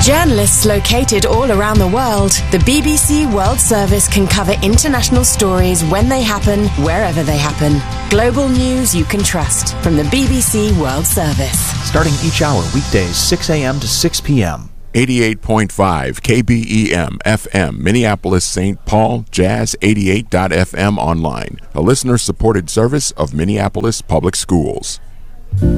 journalists located all around the world, the BBC World Service can cover international stories when they happen, wherever they happen. Global news you can trust from the BBC World Service. Starting each hour, weekdays, 6 a.m. to 6 p.m. 88.5 KBEM FM, Minneapolis, St. Paul, Jazz 88.FM online, a listener-supported service of Minneapolis Public Schools.